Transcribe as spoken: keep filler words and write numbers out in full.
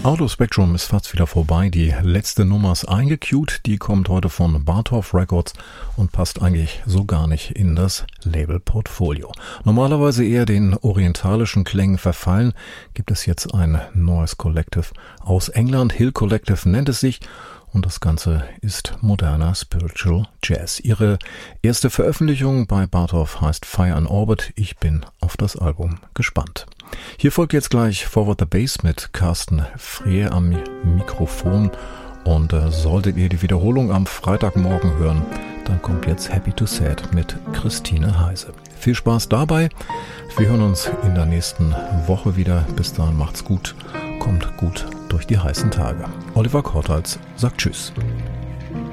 Audio Spectrum ist fast wieder vorbei. Die letzte Nummer ist eingecued. Die kommt heute von Barthoff Records und passt eigentlich so gar nicht in das Label-Portfolio. Normalerweise eher den orientalischen Klängen verfallen, gibt es jetzt ein neues Collective aus England. Hill Collective nennt es sich. Und das Ganze ist moderner Spiritual Jazz. Ihre erste Veröffentlichung bei Barthoff heißt Fire in Orbit. Ich bin auf das Album gespannt. Hier folgt jetzt gleich Forward the Bass mit Carsten Freer am Mikrofon. Und äh, solltet ihr die Wiederholung am Freitagmorgen hören, dann kommt jetzt Happy to Sad mit Christine Heise. Viel Spaß dabei. Wir hören uns in der nächsten Woche wieder. Bis dahin macht's gut. Kommt gut durch die heißen Tage. Oliver Kortals sagt Tschüss.